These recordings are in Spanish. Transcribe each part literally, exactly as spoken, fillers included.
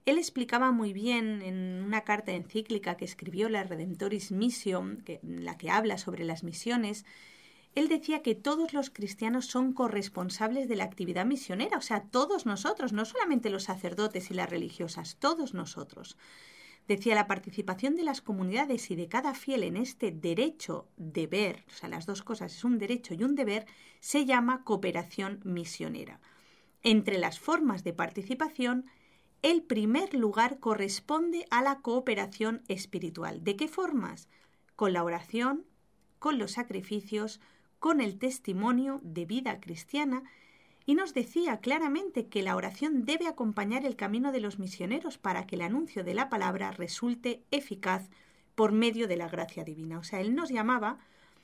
Él explicaba muy bien en una carta encíclica que escribió la Redemptoris Missio, que, en la que habla sobre las misiones. Él decía que todos los cristianos son corresponsables de la actividad misionera, o sea, todos nosotros, no solamente los sacerdotes y las religiosas, todos nosotros. Decía, la participación de las comunidades y de cada fiel en este derecho-deber, o sea, las dos cosas, es un derecho y un deber, se llama cooperación misionera. Entre las formas de participación, el primer lugar corresponde a la cooperación espiritual. ¿De qué formas? Con la oración, con los sacrificios, con el testimonio de vida cristiana, y nos decía claramente que la oración debe acompañar el camino de los misioneros para que el anuncio de la palabra resulte eficaz por medio de la gracia divina. O sea, él nos llamaba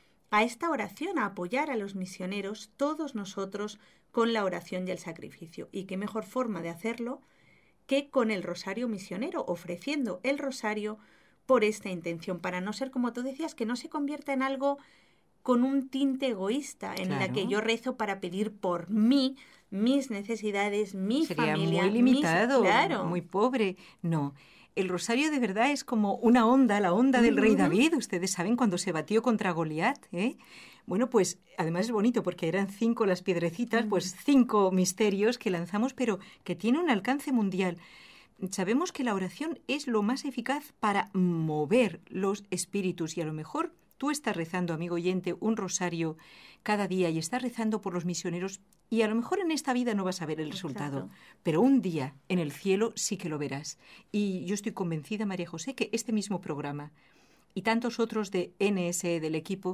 a esta oración, a apoyar a los misioneros, todos nosotros, con la oración y el sacrificio. Y qué mejor forma de hacerlo que con el rosario misionero, ofreciendo el rosario por esta intención, para no ser, como tú decías, que no se convierta en algo con un tinte egoísta, en claro. la que yo rezo para pedir por mí, mis necesidades, mi Sería familia. muy limitado, mis... claro. muy pobre. No, el rosario de verdad es como una onda, la onda del rey David. Ustedes saben cuando se batió contra Goliat, ¿eh? Bueno, pues además es bonito porque eran cinco las piedrecitas, pues cinco misterios que lanzamos, pero que tiene un alcance mundial. Sabemos que la oración es lo más eficaz para mover los espíritus y a lo mejor tú estás rezando, amigo oyente, un rosario cada día y estás rezando por los misioneros y a lo mejor en esta vida no vas a ver el resultado, Exacto. pero un día en el cielo sí que lo verás. Y yo estoy convencida, María José, que este mismo programa y tantos otros de N S E del equipo,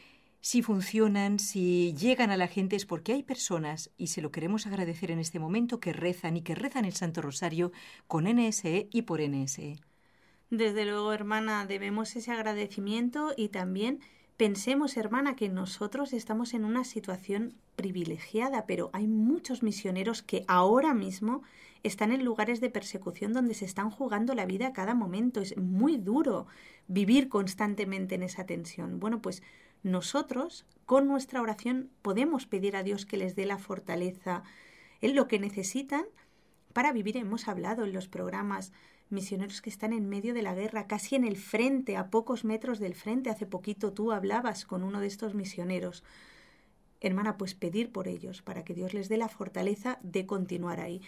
si funcionan, si llegan a la gente es porque hay personas, y se lo queremos agradecer en este momento, que rezan y que rezan el Santo Rosario con N S E y por N S E. Desde luego, hermana, debemos ese agradecimiento y también pensemos, hermana, que nosotros estamos en una situación privilegiada, pero hay muchos misioneros que ahora mismo están en lugares de persecución donde se están jugando la vida a cada momento. Es muy duro vivir constantemente en esa tensión. Bueno, pues nosotros, con nuestra oración, podemos pedir a Dios que les dé la fortaleza en lo que necesitan para vivir. Hemos hablado en los programas misioneros que están en medio de la guerra, casi en el frente, a pocos metros del frente. Hace poquito tú hablabas con uno de estos misioneros. Hermana, pues pedir por ellos, para que Dios les dé la fortaleza de continuar ahí.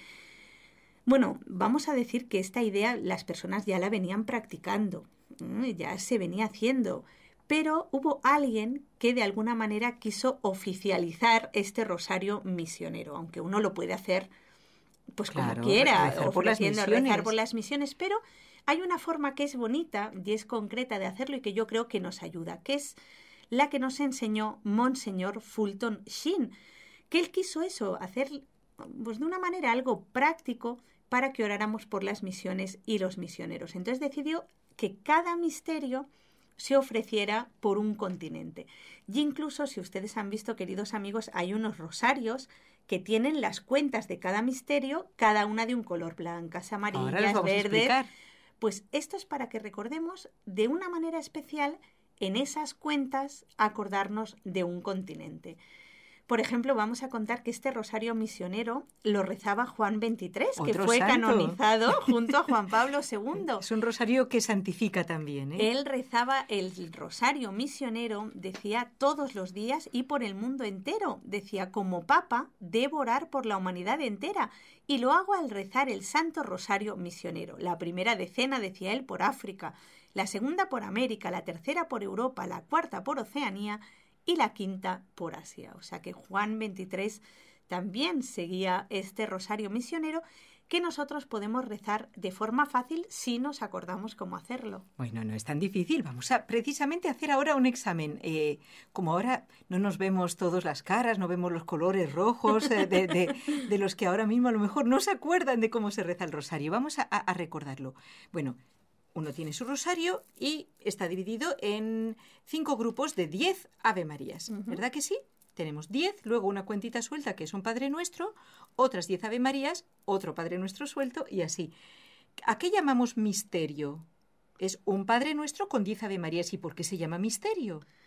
Bueno, vamos a decir que esta idea las personas ya la venían practicando, ya se venía haciendo, pero hubo alguien que de alguna manera quiso oficializar este rosario misionero, aunque uno lo puede hacer pues claro, como quiera, rezar por las ofreciendo misiones. rezar por las misiones, pero hay una forma que es bonita y es concreta de hacerlo y que yo creo que nos ayuda, que es la que nos enseñó Monseñor Fulton Sheen, que él quiso eso, hacer pues de una manera algo práctico para que oráramos por las misiones y los misioneros. Entonces decidió que cada misterio se ofreciera por un continente. Y incluso, si ustedes han visto, queridos amigos, hay unos rosarios que tienen las cuentas de cada misterio, cada una de un color, blancas, amarillas, verdes. Pues esto es para que recordemos de una manera especial en esas cuentas acordarnos de un continente. Por ejemplo, vamos a contar que este rosario misionero lo rezaba Juan veintitrés, que fue santo. canonizado junto a Juan Pablo segundo. Es un rosario que santifica también, ¿eh? Él rezaba el rosario misionero, decía, todos los días y por el mundo entero. Decía, como Papa, debo orar por la humanidad entera y lo hago al rezar el Santo Rosario misionero. La primera decena, decía él, por África, la segunda por América, la tercera por Europa, la cuarta por Oceanía y la quinta por Asia. O sea que Juan veintitrés también seguía este rosario misionero que nosotros podemos rezar de forma fácil si nos acordamos cómo hacerlo. Bueno, no es tan difícil. Vamos a precisamente hacer ahora un examen. Eh, como ahora no nos vemos todas las caras, no vemos los colores rojos eh, de, de, de los que ahora mismo a lo mejor no se acuerdan de cómo se reza el rosario. Vamos a, a recordarlo. Bueno, uno tiene su rosario y está dividido en cinco grupos de diez Ave Marías, uh-huh. ¿Verdad que sí? Tenemos diez, luego una cuentita suelta que es un Padre Nuestro, otras diez Ave Marías, otro Padre Nuestro suelto y así. ¿A qué llamamos misterio? Es un Padre Nuestro con diez Ave Marías. ¿Y por qué se llama misterio?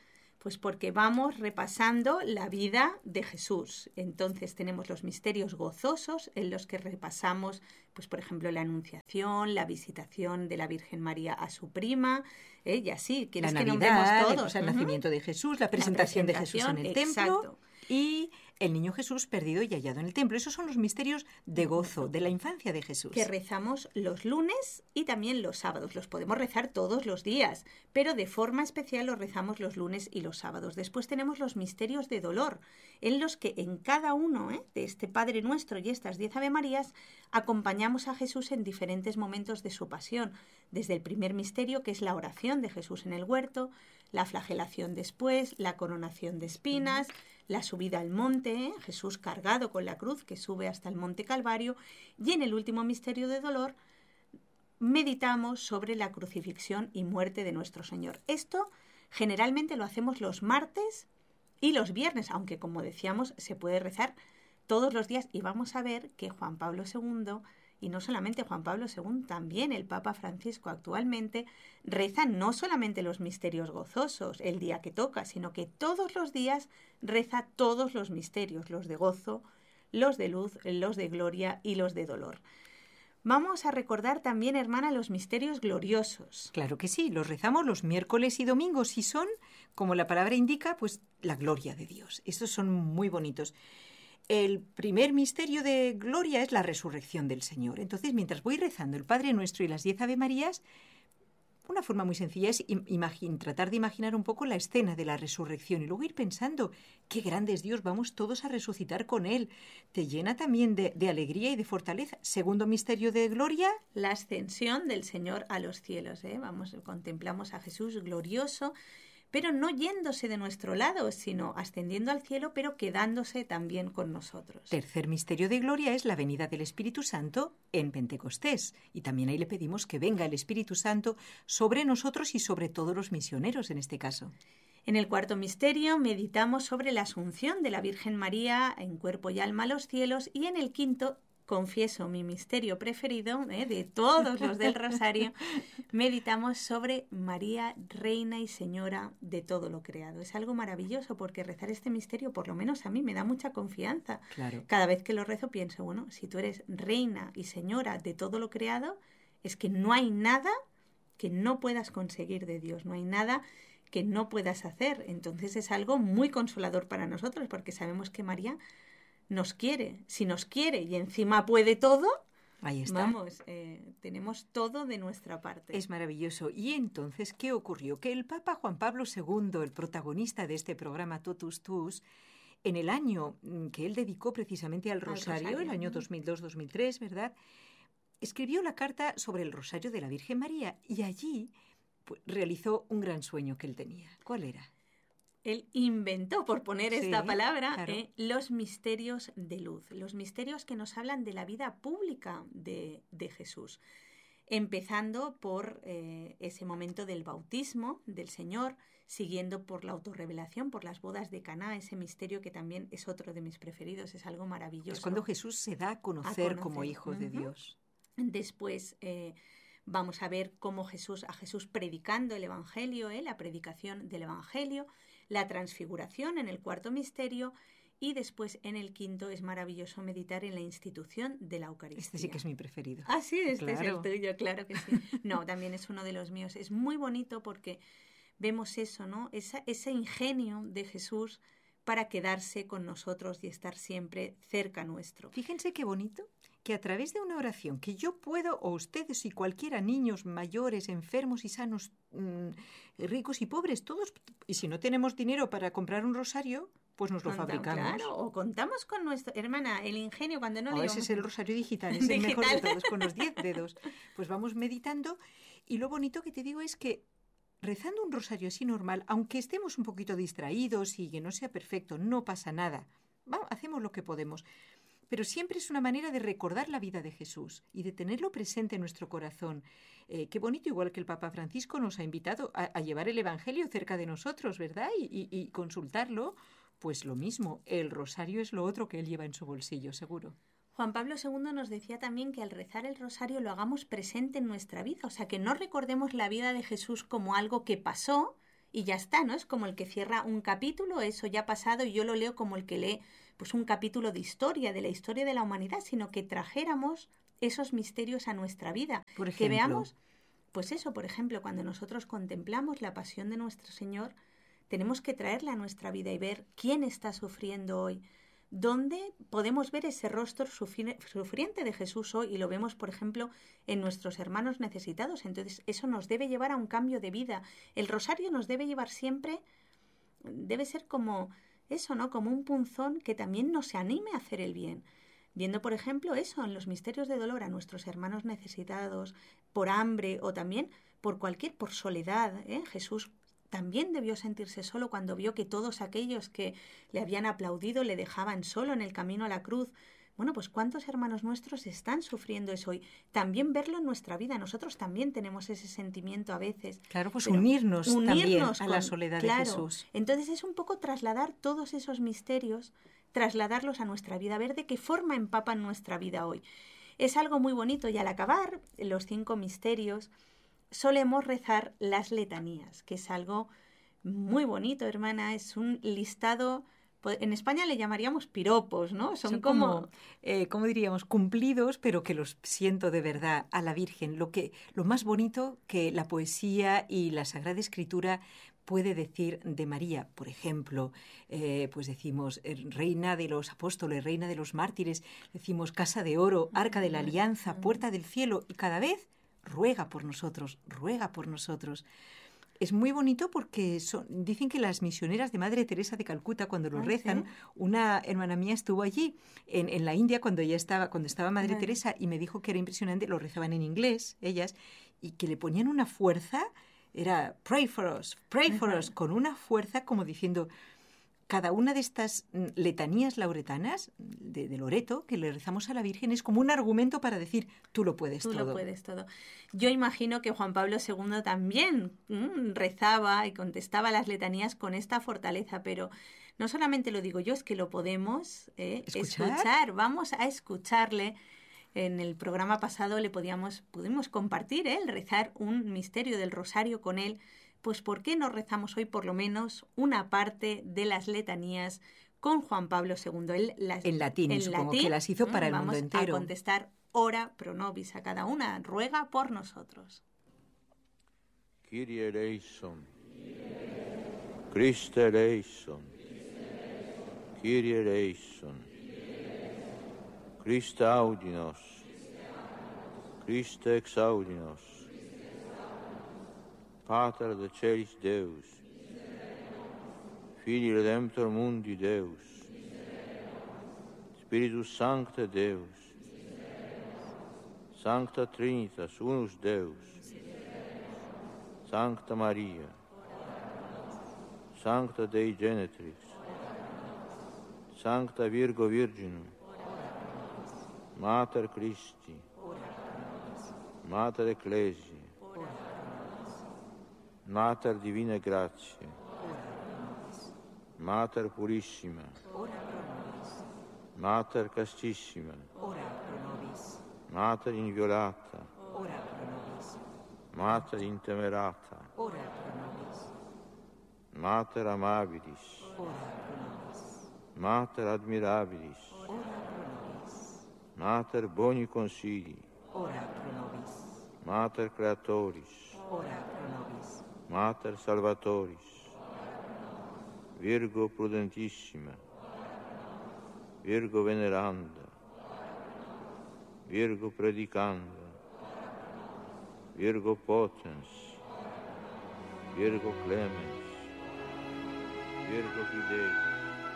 Pues porque vamos repasando la vida de Jesús. Entonces tenemos los misterios gozosos en los que repasamos, pues por ejemplo, la Anunciación, la visitación de la Virgen María a su prima, ¿eh? Y así, ¿quieres la que Navidad, nombremos todos? O sea, el Uh-huh. nacimiento de Jesús, la presentación, la de presentación Jesús en el exacto. templo y el niño Jesús perdido y hallado en el templo. Esos son los misterios de gozo, de la infancia de Jesús. Que rezamos los lunes y también los sábados. Los podemos rezar todos los días, pero de forma especial los rezamos los lunes y los sábados. Después tenemos los misterios de dolor, en los que en cada uno ¿eh? de este Padre Nuestro y estas diez Ave Marías acompañamos a Jesús en diferentes momentos de su pasión. Desde el primer misterio, que es la oración de Jesús en el huerto, la flagelación después, la coronación de espinas, la subida al monte, ¿eh? Jesús cargado con la cruz que sube hasta el monte Calvario, y en el último misterio de dolor meditamos sobre la crucifixión y muerte de nuestro Señor. Esto generalmente lo hacemos los martes y los viernes, aunque como decíamos se puede rezar todos los días, y vamos a ver que Juan Pablo segundo, y no solamente Juan Pablo segundo, también el Papa Francisco actualmente reza no solamente los misterios gozosos el día que toca, sino que todos los días reza todos los misterios, los de gozo, los de luz, los de gloria y los de dolor. Vamos a recordar también, hermana, los misterios gloriosos. Claro que sí, los rezamos los miércoles y domingos y son, como la palabra indica, pues la gloria de Dios. Estos son muy bonitos. El primer misterio de gloria es la resurrección del Señor. Entonces, mientras voy rezando el Padre Nuestro y las diez Ave Marías, una forma muy sencilla es imagine, tratar de imaginar un poco la escena de la resurrección y luego ir pensando, qué grande es Dios, vamos todos a resucitar con Él. Te llena también de, de alegría y de fortaleza. Segundo misterio de gloria, la ascensión del Señor a los cielos. ¿eh? Vamos, contemplamos a Jesús glorioso, pero no yéndose de nuestro lado, sino ascendiendo al cielo, pero quedándose también con nosotros. Tercer misterio de gloria es la venida del Espíritu Santo en Pentecostés. Y también ahí le pedimos que venga el Espíritu Santo sobre nosotros y sobre todos los misioneros en este caso. En el cuarto misterio meditamos sobre la asunción de la Virgen María en cuerpo y alma a los cielos, y en el quinto, confieso mi misterio preferido ¿eh? de todos los del Rosario, meditamos sobre María, Reina y Señora de todo lo creado. Es algo maravilloso porque rezar este misterio, por lo menos a mí, me da mucha confianza. Claro. Cada vez que lo rezo pienso, bueno, si tú eres Reina y Señora de todo lo creado, es que no hay nada que no puedas conseguir de Dios, no hay nada que no puedas hacer. Entonces es algo muy consolador para nosotros porque sabemos que María nos quiere. Si nos quiere y encima puede todo, ahí está. Vamos, eh, tenemos todo de nuestra parte. Es maravilloso. Y entonces, ¿qué ocurrió? Que el Papa Juan Pablo segundo, el protagonista de este programa Totus Tuus, en el año que él dedicó precisamente al Rosario, al Rosario. el año dos mil dos dos mil tres, ¿verdad?, escribió la carta sobre el Rosario de la Virgen María y allí pues, realizó un gran sueño que él tenía. ¿Cuál era? Él inventó, por poner sí, esta palabra, claro. eh, los misterios de luz, los misterios que nos hablan de la vida pública de, de Jesús, empezando por eh, ese momento del bautismo del Señor, siguiendo por la autorrevelación, por las bodas de Caná, ese misterio que también es otro de mis preferidos, es algo maravilloso. Es cuando Jesús se da a conocer, a conocer. como Hijo uh-huh. de Dios. Después eh, vamos a ver cómo Jesús, a Jesús predicando el Evangelio, eh, la predicación del Evangelio, la transfiguración en el cuarto misterio, y después en el quinto es maravilloso meditar en la institución de la Eucaristía. Este sí que es mi preferido. Ah, sí, este claro. es el tuyo, claro que sí. No, también es uno de los míos. Es muy bonito porque vemos eso, ¿no? Esa, ese ingenio de Jesús para quedarse con nosotros y estar siempre cerca nuestro. Fíjense qué bonito que a través de una oración que yo puedo, o ustedes y cualquiera, niños, mayores, enfermos y sanos, mmm, ricos y pobres, todos, y si no tenemos dinero para comprar un rosario, pues nos lo Contamos, fabricamos. Claro, o contamos con nuestro... Hermana, el ingenio cuando no... O le ese vamos... es el rosario digital, es digital. el mejor de todos, con los diez dedos. Pues vamos meditando, y lo bonito que te digo es que rezando un rosario así normal, aunque estemos un poquito distraídos y que no sea perfecto, no pasa nada. Vamos, hacemos lo que podemos. Pero siempre es una manera de recordar la vida de Jesús y de tenerlo presente en nuestro corazón. Eh, qué bonito, igual que el Papa Francisco nos ha invitado a, a llevar el Evangelio cerca de nosotros, ¿verdad? Y, y, y consultarlo, pues lo mismo. El rosario es lo otro que él lleva en su bolsillo, seguro. Juan Pablo segundo nos decía también que al rezar el rosario lo hagamos presente en nuestra vida, o sea, que no recordemos la vida de Jesús como algo que pasó y ya está, ¿no? Es como el que cierra un capítulo, eso ya ha pasado, y yo lo leo como el que lee pues un capítulo de historia, de la historia de la humanidad, sino que trajéramos esos misterios a nuestra vida. Por ejemplo, que veamos, pues eso, por ejemplo, cuando nosotros contemplamos la pasión de nuestro Señor, tenemos que traerla a nuestra vida y ver quién está sufriendo hoy, dónde podemos ver ese rostro sufriente de Jesús hoy, y lo vemos, por ejemplo, en nuestros hermanos necesitados. Entonces, eso nos debe llevar a un cambio de vida. El rosario nos debe llevar siempre, debe ser como eso, ¿no? Como un punzón que también nos anime a hacer el bien. Viendo, por ejemplo, eso, en los misterios de dolor a nuestros hermanos necesitados, por hambre o también por cualquier, por soledad, ¿eh? Jesús también debió sentirse solo cuando vio que todos aquellos que le habían aplaudido le dejaban solo en el camino a la cruz. Bueno, pues ¿cuántos hermanos nuestros están sufriendo eso hoy? También verlo en nuestra vida. Nosotros también tenemos ese sentimiento a veces. Claro, pues unirnos, unirnos también a con, la soledad claro, de Jesús. Entonces es un poco trasladar todos esos misterios, trasladarlos a nuestra vida, ver de qué forma empapan nuestra vida hoy. Es algo muy bonito, y al acabar los cinco misterios solemos rezar las letanías, que es algo muy bonito, hermana. Es un listado, en España le llamaríamos piropos, ¿no? Son, Son como, como eh, ¿cómo diríamos? Cumplidos, pero que los siento de verdad a la Virgen. Lo, que, lo más bonito que la poesía y la Sagrada Escritura puede decir de María. Por ejemplo, eh, pues decimos eh, reina de los apóstoles, reina de los mártires, decimos casa de oro, arca de la alianza, puerta del cielo, y cada vez ruega por nosotros, ruega por nosotros. Es muy bonito porque son, dicen que las misioneras de Madre Teresa de Calcuta, cuando lo ah, rezan, ¿sí? Una hermana mía estuvo allí en, en la India cuando ella estaba, cuando estaba Madre Madre. Teresa, y me dijo que era impresionante, lo rezaban en inglés, ellas, y que le ponían una fuerza, era pray for us, pray for us, con una fuerza como diciendo, cada una de estas letanías lauretanas de, de Loreto que le rezamos a la Virgen es como un argumento para decir, tú lo puedes tú todo. Tú lo puedes todo. Yo imagino que Juan Pablo segundo también mmm, rezaba y contestaba las letanías con esta fortaleza, pero no solamente lo digo yo, es que lo podemos eh, ¿Escuchar? escuchar. Vamos a escucharle. En el programa pasado le podíamos, pudimos compartir, ¿eh? el rezar un misterio del rosario con él. Pues ¿por qué no rezamos hoy por lo menos una parte de las letanías con Juan Pablo segundo? Él las, en latín, en supongo latín, que las hizo para el vamos mundo entero. Vamos a contestar ora pro nobis a cada una, ruega por nosotros. Kyrie eleison, Christe eleison, Kyrie eleison, Christe audinos, Christe exaudinos, Pater de Celis Deus, Filii Redemptor Mundi Deus, Spiritus Sancte Deus, Sancta Trinitas Unus Deus, Sancta Maria, Sancta Dei Genetrix, Sancta Virgo Virginum, Mater Christi, Mater Ecclesiae, Mater Divina Gratia, Mater Purissima, Mater Castissima, Mater Inviolata, Mater Intemerata, Mater Amabilis, Mater Admirabilis, Mater Boni Consilii, Mater Creatoris, Mater Salvatoris, Virgo Prudentissima, Virgo Veneranda, Virgo Predicanda, Virgo Potens, Virgo Clemens, Virgo Fidei.